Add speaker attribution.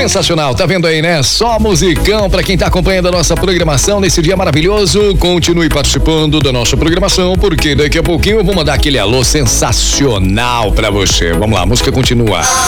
Speaker 1: Sensacional, tá vendo aí, né? Só musicão pra quem tá acompanhando a nossa programação nesse dia maravilhoso. Continue participando da nossa programação, porque daqui a pouquinho eu vou mandar aquele alô sensacional pra você. Vamos lá, a música continua.